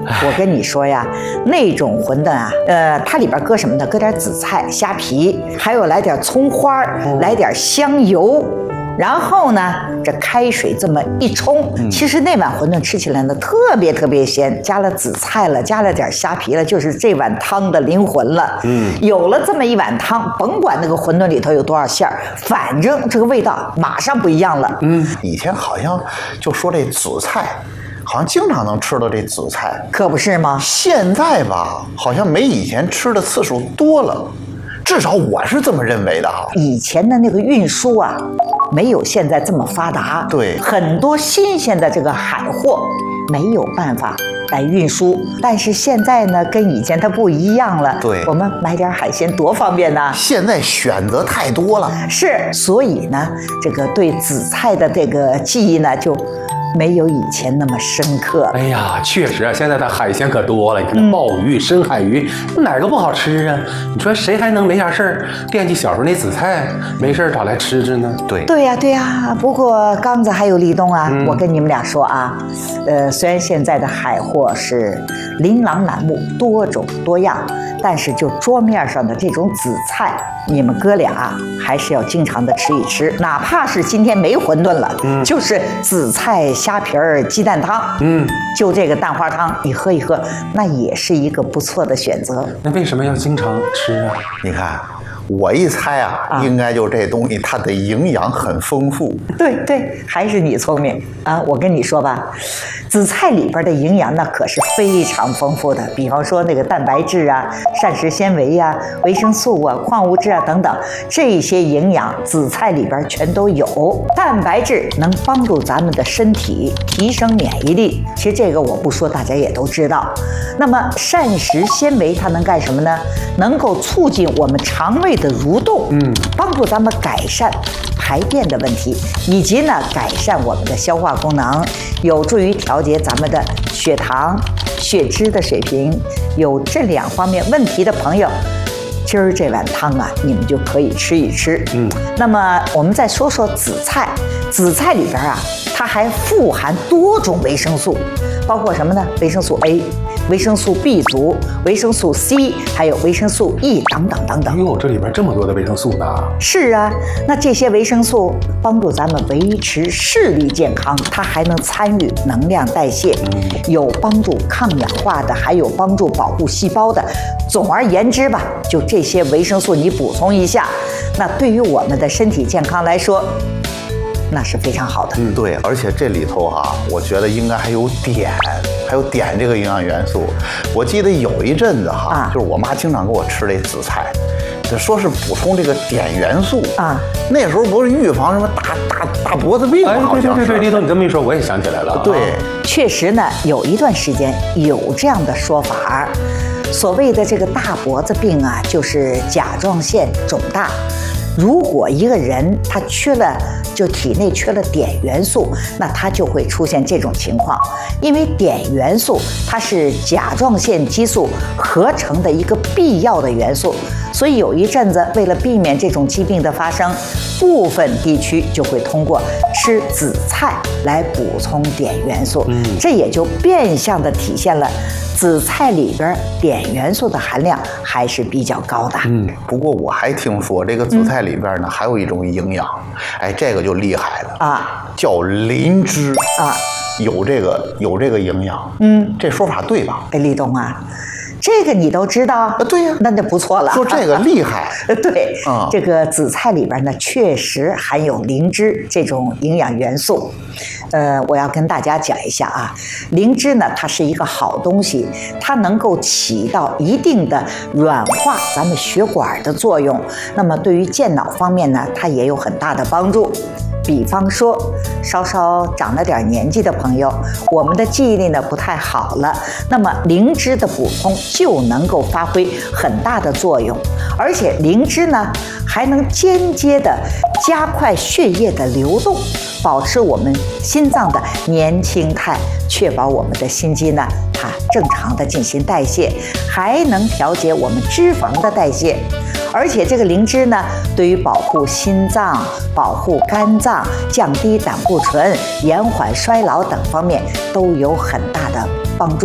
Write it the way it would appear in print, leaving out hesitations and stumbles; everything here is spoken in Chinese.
我跟你说呀，那种馄饨啊，它里边搁什么呢？搁点紫菜、虾皮，还有来点葱花，来点香油。然后呢，这开水这么一冲，其实那碗馄饨吃起来呢特别鲜，加了紫菜了，加了点虾皮了，就是这碗汤的灵魂了。有了这么一碗汤，甭管那个馄饨里头有多少馅儿，反正这个味道马上不一样了。 以前好像就说这紫菜，好像经常能吃到这紫菜， 可不是吗？ 现在吧，好像没以前吃的次数多了，至少我是这么认为的哈。 以前的那个运输啊，没有现在这么发达， 对， 很多新鲜的这个海货没有办法来运输，但是现在呢，跟以前它不一样了。 对， 我们买点海鲜多方便呢。 现在选择太多了， 是，所以呢，这个对紫菜的这个记忆呢，就没有以前那么深刻。 哎呀，确实啊，现在的海鲜可多了。你看鲍鱼、深海鱼，哪个不好吃啊？你说谁还能没啥事儿惦记小时候那紫菜，没事找来吃吃呢？ 对呀。不过刚子还有立冬啊，我跟你们俩说啊，虽然现在的海货是琳琅满目、多种多样，但是就桌面上的这种紫菜，你们哥俩还是要经常的吃一吃，哪怕是今天没馄饨了，就是紫菜虾皮儿鸡蛋汤，就这个蛋花汤，你喝一喝，那也是一个不错的选择。 那为什么要经常吃啊？ 你看，我一猜啊，应该就这东西它的营养很丰富。 对，还是你聪明啊！我跟你说吧，紫菜里边的营养那可是非常丰富的，比方说那个蛋白质啊、膳食纤维呀、维生素啊、矿物质啊等等，这些营养紫菜里边全都有。蛋白质能帮助咱们的身体提升免疫力，其实这个我不说，大家也都知道。那么膳食纤维它能干什么呢？能够促进我们肠胃的蠕动，帮助咱们改善排便的问题，以及呢改善我们的消化功能，有助于调节咱们的血糖、血脂的水平。有这两方面问题的朋友，今儿这碗汤啊，你们就可以吃一吃。那么我们再说说紫菜，紫菜里边啊，它还富含多种维生素，包括什么呢？维生素 A、维生素 B 族、维生素 C， 还有维生素 E 等等。 哟，这里边这么多的维生素呢？ 是啊，那这些维生素帮助咱们维持视力健康，它还能参与能量代谢，有帮助抗氧化的，还有帮助保护细胞的。总而言之吧，就这些维生素你补充一下，那对于我们的身体健康来说，那是非常好的。 对，而且这里头哈，我觉得应该还有碘这个营养元素。我记得有一阵子哈，就是我妈经常给我吃这紫菜，就说是补充这个碘元素啊。那时候不是预防什么大脖子病吗？ 对，李总，你这么一说，我也想起来了。 对， 确实呢，有一段时间有这样的说法。所谓的这个大脖子病啊，就是甲状腺肿大。如果一个人他就体内缺了碘元素，那他就会出现这种情况。因为碘元素它是甲状腺激素合成的一个必要的元素，所以有一阵子为了避免这种疾病的发生，部分地区就会通过吃紫菜来补充碘元素。这也就变相的体现了紫菜里边碘元素的含量还是比较高的。 不过我还听说这个紫菜里边呢，还有一种营养，这个就厉害了啊，叫磷脂啊，有这个营养。这说法对吧？ 李东啊，这个你都知道？ 对呀， 那就不错了。 说这个厉害。 对，这个紫菜里边呢，确实含有磷脂这种营养元素。我要跟大家讲一下啊，磷脂呢，它是一个好东西，它能够起到一定的软化咱们血管的作用。那么对于健脑方面呢，它也有很大的帮助。比方说，稍稍长了点年纪的朋友，我们的记忆力呢不太好了，那么磷脂的补充就能够发挥很大的作用，而且磷脂呢还能间接的加快血液的流动，保持我们心脏的年轻态，确保我们的心肌呢它正常的进行代谢，还能调节我们脂肪的代谢。而且这个磷脂呢，对于保护心脏、保护肝脏、降低胆固醇、延缓衰老等方面都有很大的帮助。